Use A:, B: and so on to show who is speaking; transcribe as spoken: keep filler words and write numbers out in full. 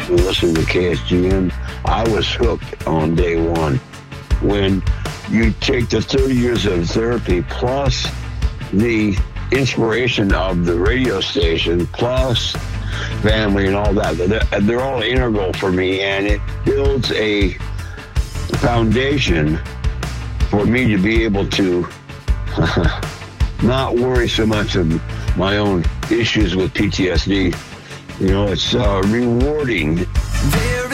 A: listening to K S G N, I was hooked on day one. When you take the thirty years of therapy plus the inspiration of the radio station plus family and all that, they're, they're all integral for me, and it builds a foundation for me to be able to not worry so much of my own issues with P T S D. You know, it's uh, rewarding